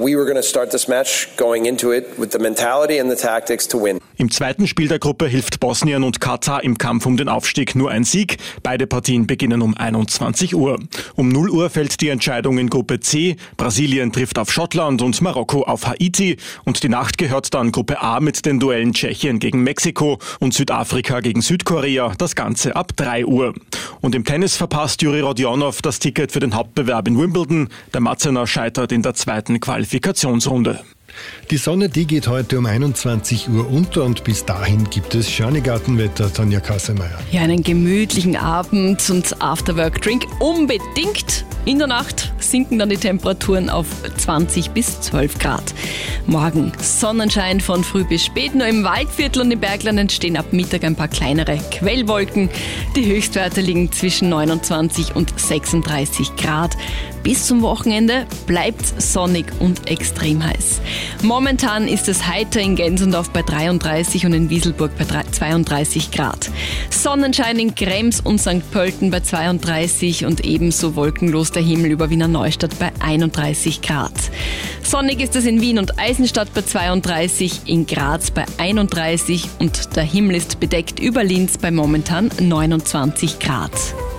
We were going to start this match going into it with the mentality and the tactics to win. Im zweiten Spiel der Gruppe hilft Bosnien und Katar im Kampf um den Aufstieg nur ein Sieg. Beide Partien beginnen um 21 Uhr. Um 0 Uhr fällt die Entscheidung in Gruppe C. Brasilien trifft auf Schottland und Marokko auf Haiti. Und die Nacht gehört dann Gruppe A mit den Duellen Tschechien gegen Mexiko und Südafrika gegen Südkorea. Das Ganze ab 3 Uhr. Und im Tennis verpasst Juri Rodionov das Ticket für den Hauptbewerb in Wimbledon. Der Matzener scheitert in der zweiten Qualifikationsrunde. Die Sonne, die geht heute um 21 Uhr unter und bis dahin gibt es Schönegartenwetter, Tanja Kassemeyer. Ja, einen gemütlichen Abend und Afterwork-Drink unbedingt. In der Nacht sinken dann die Temperaturen auf 20 bis 12 Grad. Morgen Sonnenschein von früh bis spät. Nur im Waldviertel und im Bergland entstehen ab Mittag ein paar kleinere Quellwolken. Die Höchstwerte liegen zwischen 29 und 36 Grad. Bis zum Wochenende bleibt sonnig und extrem heiß. Momentan ist es heiter in Gensendorf bei 33 und in Wieselburg bei 32 Grad. Sonnenschein in Krems und St. Pölten bei 32 und ebenso wolkenlos der Himmel über Wiener Neustadt bei 31 Grad. Sonnig ist es in Wien und Eisenstadt bei 32, in Graz bei 31 und der Himmel ist bedeckt über Linz bei momentan 29 Grad.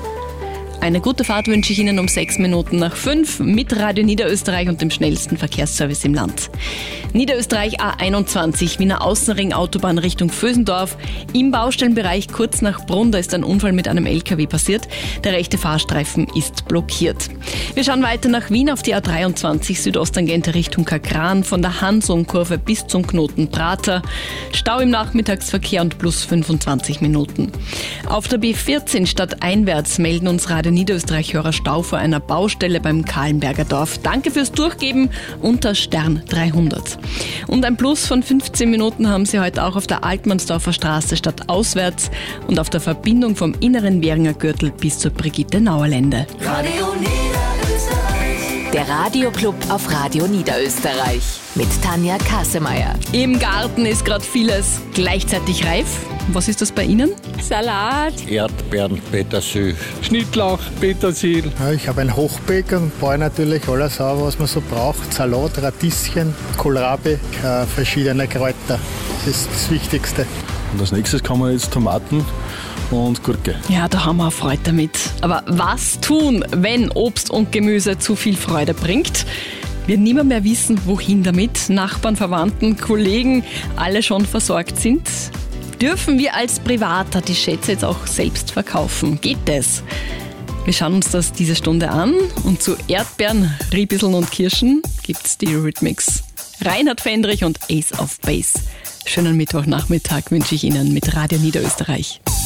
Eine gute Fahrt wünsche ich Ihnen um 6 Minuten nach 5 mit Radio Niederösterreich und dem schnellsten Verkehrsservice im Land. Niederösterreich A21, Wiener Außenring Autobahn Richtung Vösendorf. Im Baustellenbereich kurz nach Brunn, da ist ein Unfall mit einem LKW passiert. Der rechte Fahrstreifen ist blockiert. Wir schauen weiter nach Wien auf die A23 Südosttangente Richtung Kakran, von der Hansung-Kurve bis zum Knoten Prater. Stau im Nachmittagsverkehr und plus 25 Minuten. Auf der B14 stadteinwärts melden uns Radio Niederösterreich-Hörer Stau vor einer Baustelle beim Kahlenberger Dorf. Danke fürs Durchgeben unter Stern 300. Und ein Plus von 15 Minuten haben Sie heute auch auf der Altmannsdorfer Straße stadtauswärts und auf der Verbindung vom inneren Währinger Gürtel bis zur Brigitte-Nauer-Lände. Radio Niederösterreich. Der Radioclub auf Radio Niederösterreich mit Tanja Kassemeyer. Im Garten ist gerade vieles gleichzeitig reif. Was ist das bei Ihnen? Salat, Erdbeeren, Petersil, Schnittlauch, Petersil. Ja, ich habe ein Hochbeet und baue natürlich alles auf, was man so braucht. Salat, Radieschen, Kohlrabi, verschiedene Kräuter. Das ist das Wichtigste. Und als nächstes kommen jetzt Tomaten und Gurke. Ja, da haben wir auch Freude damit. Aber was tun, wenn Obst und Gemüse zu viel Freude bringt? Wir niemand mehr wissen, wohin damit. Nachbarn, Verwandten, Kollegen, alle schon versorgt sind. Dürfen wir als Privater die Schätze jetzt auch selbst verkaufen? Geht das? Wir schauen uns das diese Stunde an und zu Erdbeeren, Riebisseln und Kirschen gibt's die Eurythmics. Reinhard Fendrich und Ace of Base. Schönen Mittwochnachmittag wünsche ich Ihnen mit Radio Niederösterreich.